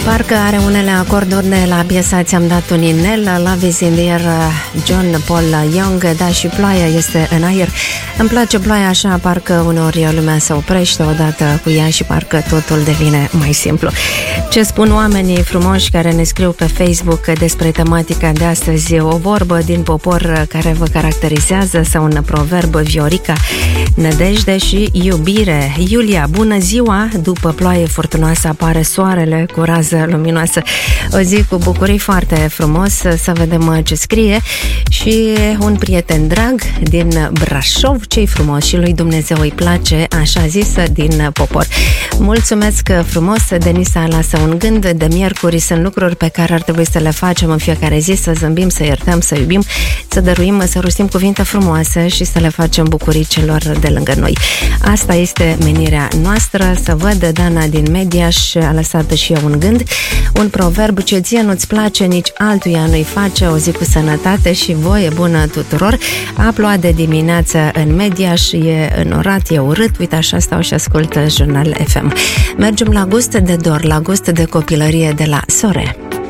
Parcă are unele acorduri de la piesa Ți-am dat un inel, Love is in the air, John Paul Young, da, și ploaia este în aer. Îmi place ploaia așa, parcă uneori lumea se oprește odată cu ea și parcă totul devine mai simplu. Ce spun oamenii frumoși care ne scriu pe Facebook despre tematica de astăzi? O vorbă din popor care vă caracterizează sau un proverb? Viorica, nădejde și iubire. Iulia, bună ziua! După ploaie furtunoasă apare soarele cu rază luminoasă. O zi cu bucurii, foarte frumos. Să vedem ce scrie. Și un prieten drag din Brașov, ce-i frumos și lui Dumnezeu îi place, așa zisă, din popor. Mulțumesc frumos. Denisa lasă un gând: de miercuri sunt lucruri pe care ar trebui să le facem în fiecare zi, să zâmbim, să iertăm, să iubim, să dăruim, să rostim cuvinte frumoase și să le facem bucurii celor de lângă noi. Asta este menirea noastră. Să văd, Dana din Mediaș a lăsat și eu un gând. Un proverb: ce ție nu-ți place, nici altuia nu-i face. O zi cu sănătate și voie bună tuturor. A plouat de dimineață în Mediaș, e înorat, e urât. Uite, așa stau și ascult Jurnal FM. Mergem la gust de dor, la gust de copilărie de la Sore.